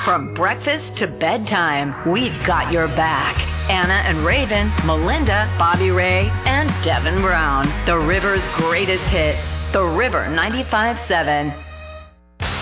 From breakfast to bedtime, we've got your back. Anna and Raven, Melinda, Bobby Ray, and Devin Brown. The River's greatest hits. The River 95.7.